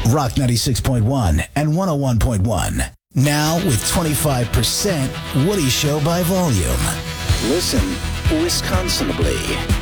Rock 96.1 and 101.1. Now with 25% Woody Show by volume. Listen Wisconsinably.